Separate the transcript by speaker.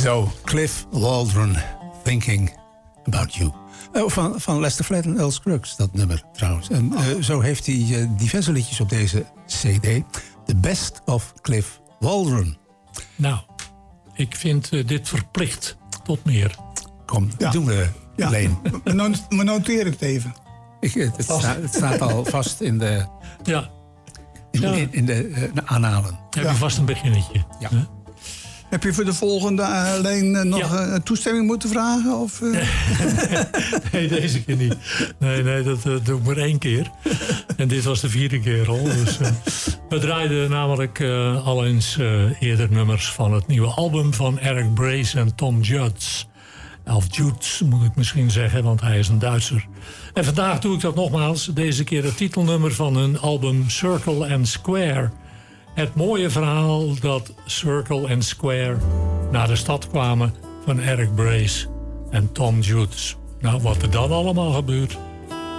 Speaker 1: Zo, Cliff Waldron, Thinking About You. Van Lester Flatt en Earl Scruggs, dat nummer trouwens. En zo heeft hij diverse liedjes op deze CD. The Best of Cliff Waldron.
Speaker 2: Nou, ik vind dit verplicht tot meer.
Speaker 1: Kom, dat doen we, Leen.
Speaker 3: We noteren het even.
Speaker 1: Het staat al vast in de...
Speaker 2: Ja.
Speaker 1: In de aanhalen.
Speaker 2: Heb je vast een beginnetje.
Speaker 1: Ja.
Speaker 2: Huh?
Speaker 3: Heb je voor de volgende alleen nog toestemming moeten vragen? Of,
Speaker 2: Nee, deze keer niet. Nee, dat doe ik maar 1 keer. En dit was de 4e keer al. Dus, we draaiden namelijk al eens eerder nummers van het nieuwe album van Eric Brace en Tom Judds. Of Judds moet ik misschien zeggen, want hij is een Duitser. En vandaag doe ik dat nogmaals. Deze keer het titelnummer van hun album Circle and Square. Het mooie verhaal dat Circle and Square naar de stad kwamen van Eric Brace en Tom Judds. Nou, wat er dan allemaal gebeurt,